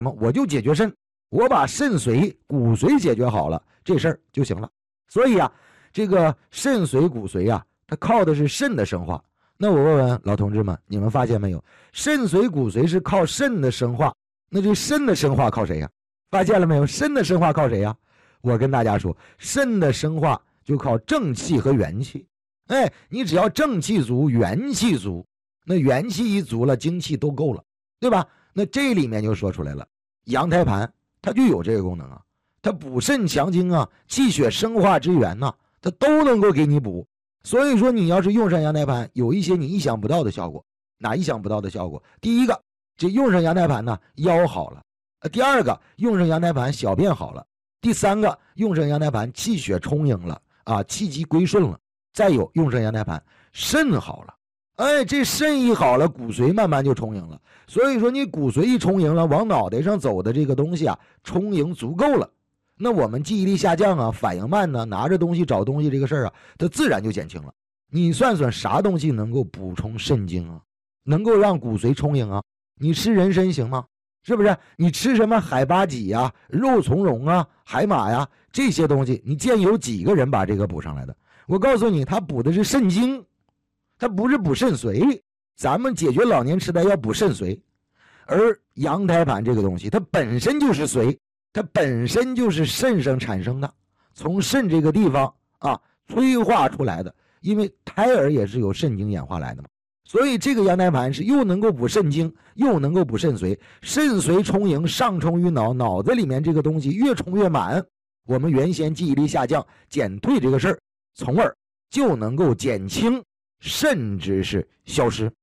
我就解决肾，我把肾髓、骨髓解决好了，这事儿就行了。所以啊，这个肾髓、骨髓啊，它靠的是肾的生化。那我问问老同志们，你们发现没有？肾髓、骨髓是靠肾的生化，那这肾的生化靠谁呀？发现了没有？肾的生化靠谁呀？我跟大家说，肾的生化就靠正气和元气。哎，你只要正气足，元气足，那元气一足了，精气都够了，对吧？那这里面就说出来了，羊胎盘它就有这个功能啊，它补肾强精啊，气血生化之源呐，它都能够给你补。所以说你要是用上羊胎盘，有一些你意想不到的效果。哪意想不到的效果？第一个，这用上羊胎盘呢，腰好了；第二个，用上羊胎盘小便好了；第三个，用上羊胎盘气血充盈了啊，气机归顺了；再有用上羊胎盘肾好了。哎，这肾一好了，骨髓慢慢就充盈了。所以说你骨髓一充盈了，往脑袋上走的这个东西啊，充盈足够了，那我们记忆力下降啊，反应慢呢，拿着东西找东西这个事儿啊，它自然就减轻了。你算算啥东西能够补充肾精啊，能够让骨髓充盈啊？你吃人参行吗？是不是？你吃什么海八戟呀、肉苁蓉啊、海马呀这些东西，你见有几个人把这个补上来的？我告诉你，它补的是肾精，它不是补肾髓。咱们解决老年痴呆要补肾髓，而羊胎盘这个东西，它本身就是髓，它本身就是肾上产生的，从肾这个地方啊催化出来的。因为胎儿也是由肾精演化来的嘛，所以这个羊胎盘是又能够补肾精，又能够补肾髓。肾髓充盈，上冲于脑，脑子里面这个东西越充越满，我们原先记忆力下降减退这个事儿，从而就能够减轻，甚至是消失。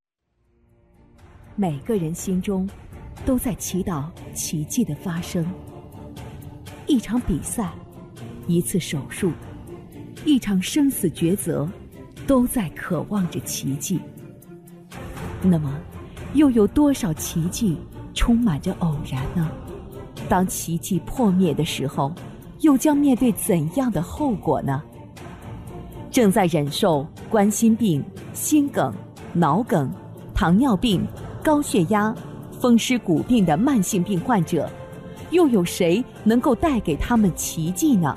每个人心中都在祈祷奇迹的发生。一场比赛，一次手术，一场生死抉择，都在渴望着奇迹。那么，又有多少奇迹充满着偶然呢？当奇迹破灭的时候，又将面对怎样的后果呢？正在忍受冠心病、心梗、脑梗、糖尿病、高血压、风湿骨病的慢性病患者，又有谁能够带给他们奇迹呢？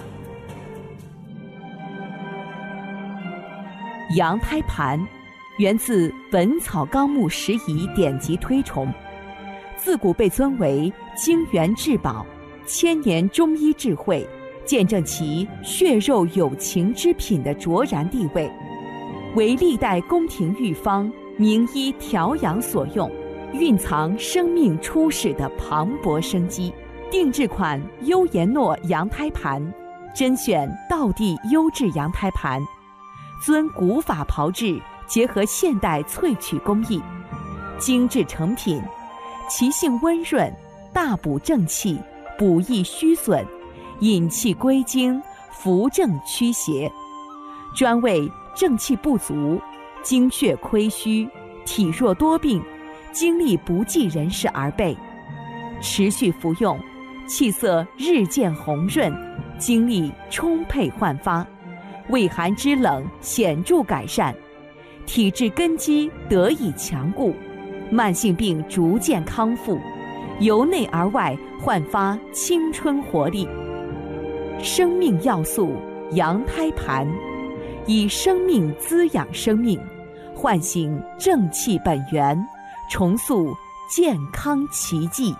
羊胎盘源自《本草纲目拾遗》典籍推崇，自古被尊为精元至宝，千年中医智慧，见证其血肉有情之品的卓然地位，为历代宫廷御方、名医调养所用，蕴藏生命初始的磅礴生机。定制款优颜诺羊胎盘，甄选道地优质羊胎盘，遵古法炮制，结合现代萃取工艺，精致成品，其性温润，大补正气，补益虚损，引气归经，扶正驱邪，专为正气不足、精血亏虚、体弱多病、精力不济人士而备。持续服用，气色日渐红润，精力充沛焕发，胃寒肢冷显著改善，体质根基得以强固，慢性病逐渐康复，由内而外焕发青春活力。生命要素羊胎盘，以生命滋养生命，唤醒正气本源，重塑健康奇迹。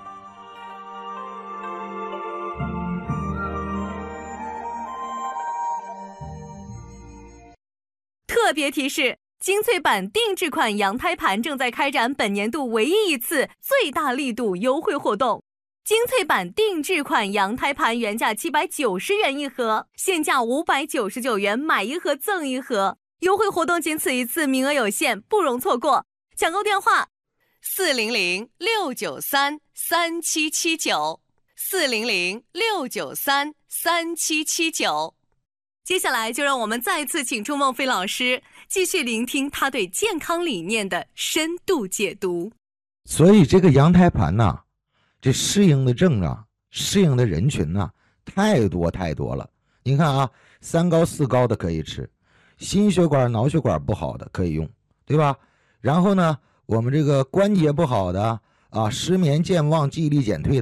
特别提示：精粹版定制款羊胎盘正在开展本年度唯一一次最大力度优惠活动。精粹版定制款羊胎盘原价790元一盒，现价599元，买一盒赠一盒。优惠活动仅此一次，名额有限，不容错过。抢购电话：400-693-3779，400-693-3779。接下来就让我们再次请出孟非老师，继续聆听他对健康理念的深度解读。 所以这个羊胎盘呐，这适应的症啊，适应的人群呐，太多太多了。你看啊，3高4高的可以吃，心血管脑血管不好的可以用，对吧？然后呢，我们这个关节不好的啊，失眠、健忘、记忆力减退